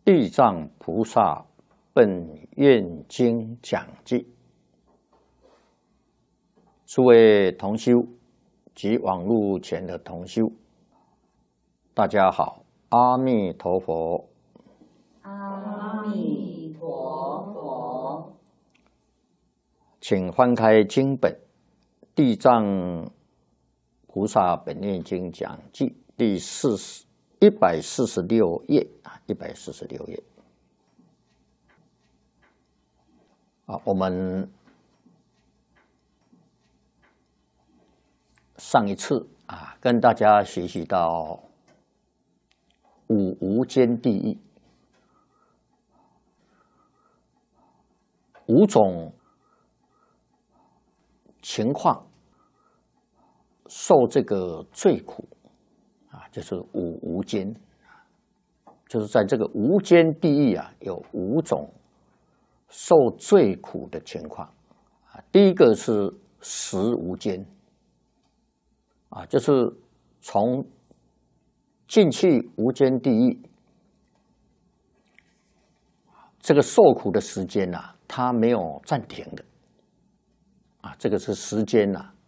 地藏菩萨本愿经讲记。诸位同修及网络前的同修，大家好，阿弥陀佛。 阿弥陀佛。 请翻开经本《地藏菩萨本愿经讲记》第146页，146页。我们上一次跟大家学习到五无间地狱5种情况受这个罪苦就是五无间，就是在这个无间地狱有5种受罪苦的情况第一个是食无间就是从进去无间地狱，这个受苦的时间它没有暂停的这个是时间